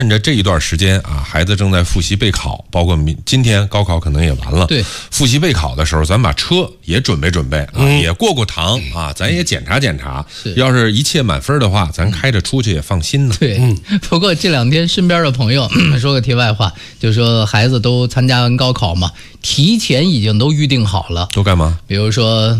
趁着这一段时间啊，孩子正在复习备考，包括今天高考可能也完了。 对， 复习备考的时候，咱把车也准备准备啊，也过堂啊，咱也检查检查。要是一切满分的话，咱开着出去也放心呢。 对，不过这2天身边的朋友说个题外话，就说孩子都参加完高考嘛，提前已经都预定好了。 都干嘛？ 比如说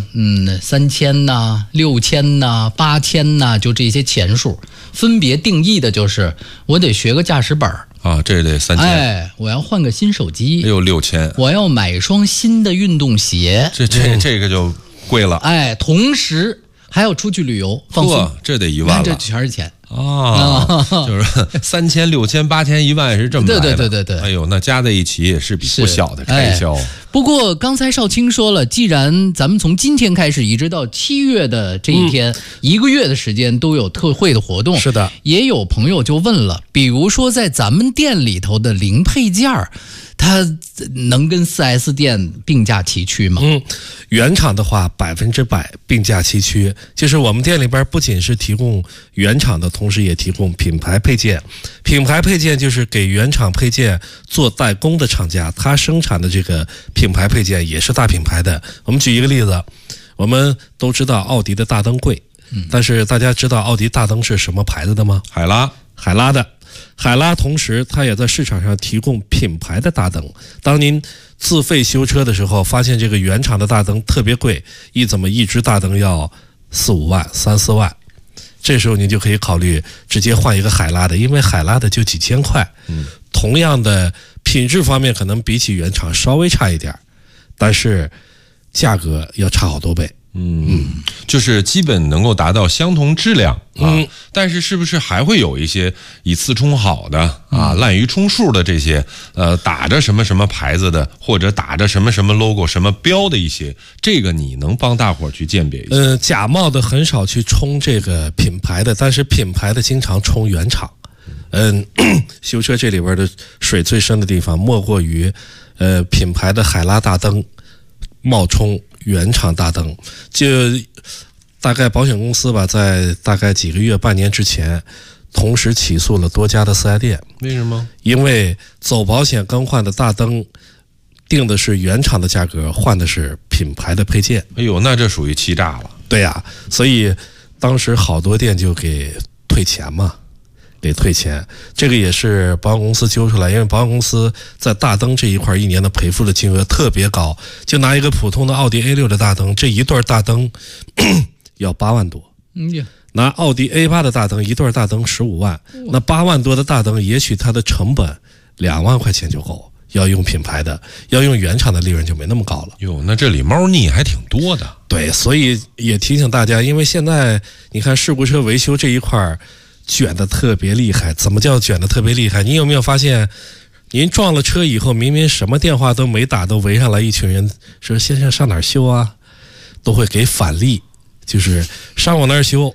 ，3000呐、6000呐、8000呐，就这些钱数，分别定义的就是我得学个驾驶本啊，这得3000。 哎，我要换个新手机， 哎呦6000。 我要买一双新的运动鞋， 这个就贵了。 哎，同时还要出去旅游放松， 这得1万了， 这全是钱。 就是3000、6000、8000、1万是这么来的。 对。 哎呦，那加在一起也是笔不小的开销。 不过刚才少卿说了，既然咱们从今天开始一直到7月的这一天，1个月的时间都有特惠的活动。 是的， 也有朋友就问了，比如说在咱们店里头的零配件它能跟 4S 店并驾齐驱吗？ 原厂的话100%并驾齐驱，就是我们店里边不仅是提供原厂的，同时也提供品牌配件。品牌配件就是给原厂配件做代工的厂家，他生产的这个品牌配件也是大品牌的。我们举一个例子，我们都知道奥迪的大灯贵，但是大家知道奥迪大灯是什么牌子的吗？海拉的。海拉同时它也在市场上提供品牌的大灯。当您自费修车的时候，发现这个原厂的大灯特别贵，一支大灯要4-5万、3-4万，这时候您就可以考虑直接换一个海拉的，因为海拉的就几千块。同样的品质方面可能比起原厂稍微差一点，但是价格要差好多倍。 就是基本能够达到相同质量啊，但是是不是还会有一些以次充好的啊，滥竽充数的这些打着什么什么牌子的，或者打着什么什么 logo 什么标的一些，这个你能帮大伙去鉴别一下？ 假冒的很少去充这个品牌的，但是品牌的经常充原厂。修车这里边的水最深的地方莫过于品牌的海拉大灯冒充原厂大灯。就大概保险公司吧，在大概几个月半年之前同时起诉了多家的4S店。 为什么？ 因为走保险更换的大灯定的是原厂的价格，换的是品牌的配件。 哎呦，那这属于欺诈了。 对呀，所以当时好多店就给退钱嘛，给退钱。这个也是保险公司揪出来，因为保险公司在大灯这一块1年的赔付的金额特别高。就拿一个普通的奥迪 A6 的大灯，这一对大灯要8万多。拿奥迪 A8 的大灯，一对大灯15万，那8万多的大灯，也许它的成本2万块钱就够。要用品牌的，要用原厂的利润就没那么高了。 哟，那这里猫腻还挺多的。 对，所以也提醒大家，因为现在你看事故车维修这一块卷得特别厉害。怎么叫卷得特别厉害？你有没有发现，您撞了车以后，明明什么电话都没打，都围上来一群人说先生上哪儿修啊，都会给返利，就是上我那儿修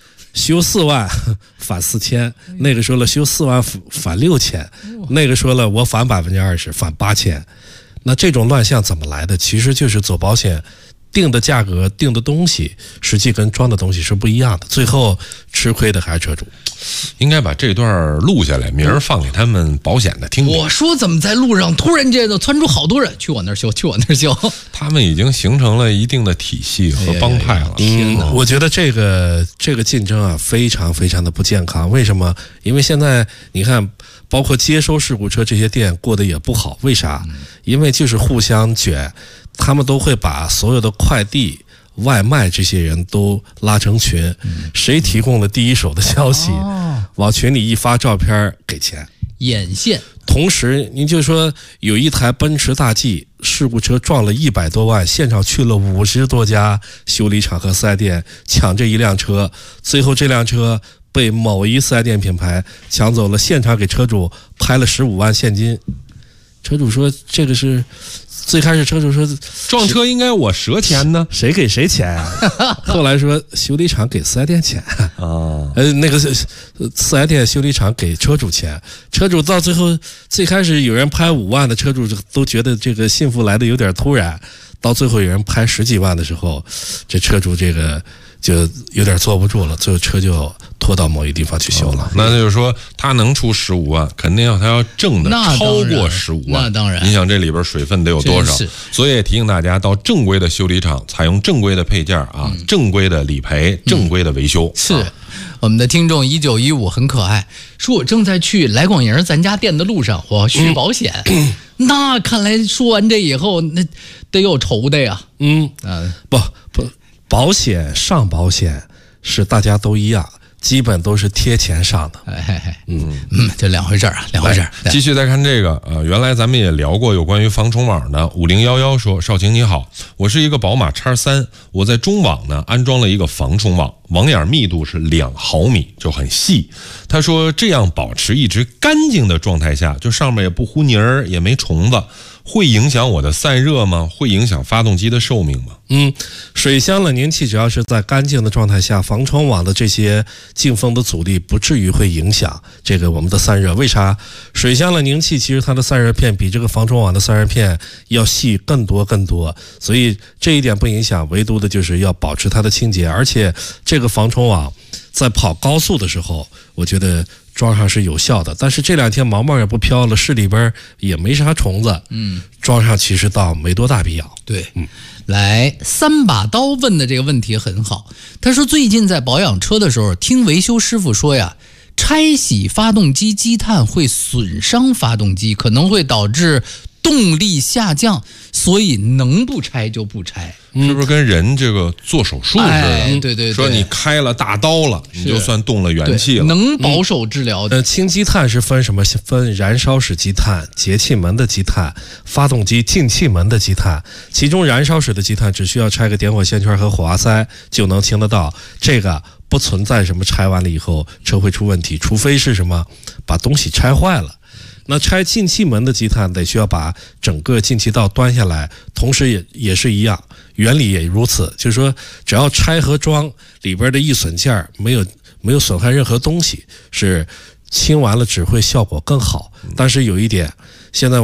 4万返4000，那个说了修4万返6000，那个说了我返20%返8000。那这种乱象怎么来的？其实就是走保险定的价格定的东西实际跟装的东西是不一样的，最后吃亏的还是车主。 应该把这段录下来，明儿放给他们保险的听听。 我说怎么在路上突然间就窜出好多人去我那儿修，去我那儿修， 他们已经形成了一定的体系和帮派了。 我觉得这个竞争啊非常非常的不健康。为什么？因为现在你看包括接收事故车这些店过得也不好。为啥？因为就是互相卷，他们都会把所有的快递外卖这些人都拉成群，谁提供了第一手的消息，往群里一发照片给钱， 眼线。 同时您就说有一台奔驰大 G 事故车撞了100多万，现场去了50多家修理厂和4S店抢这一辆车，最后这辆车被某一4S店品牌抢走了，现场给车主拍了15万现金。车主说这个是最开始车主说撞车应该我折钱呢， 谁给谁钱啊？后来说修理厂给4S店钱啊，那个4S店修理厂给车主钱，车主到最后最开始有人拍5万的，车主都觉得这个幸福来的有点突然，到最后有人拍10几万的时候，这车主这个就有点坐不住了，最后车就拖到某一地方去修了。 那就是说，他能出15万，肯定他要挣的超过15万。 那当然， 你想这里边水分得有多少？所以也提醒大家，到正规的修理厂，采用正规的配件啊，正规的理赔，正规的维修。 是。我们的听众1915很可爱，说我正在去来广营咱家店的路上，我续保险。那看来说完这以后，那得有愁的呀。 不，保险上保险是大家都一样，基本都是贴钱上的。 这两回事啊，两回事。 继续再看这个，原来咱们也聊过有关于防虫网的。5011说，少卿你好，我是一个宝马 X3， 我在中网呢安装了一个防虫网，网眼密度是2毫米，就很细。他说这样保持一直干净的状态下，就上面也不糊泥儿，也没虫子，会影响我的散热吗？会影响发动机的寿命吗？ 水箱冷凝器只要是在干净的状态下，防虫网的这些进风的阻力不至于会影响这个我们的散热。为啥？水箱冷凝器其实它的散热片比这个防虫网的散热片要细更多，所以这一点不影响，唯独的就是要保持它的清洁。而且这个防虫网在跑高速的时候，我觉得装上是有效的。但是这2天毛毛也不飘了，市里边也没啥虫子，装上其实倒没多大必要。 对，来3把刀问的这个问题很好。他说最近在保养车的时候，听维修师傅说呀，拆洗发动机积碳会损伤发动机，可能会导致动力下降，所以能不拆就不拆。 是不是跟人这个做手术似的？ 对， 说你开了大刀了，你就算动了元气了。 能保守治疗的。 清积碳是分什么？分燃烧室积碳、节气门的积碳、发动机进气门的积碳。其中燃烧室的积碳只需要拆个点火线圈和火花塞就能清得到，这个不存在什么拆完了以后车会出问题，除非是什么把东西拆坏了。那拆进气门的积碳得需要把整个进气道端下来，同时也是一样，原理也如此，就是说只要拆和装里边的易损件没有损害任何东西，是清完了只会效果更好。但是有一点，现在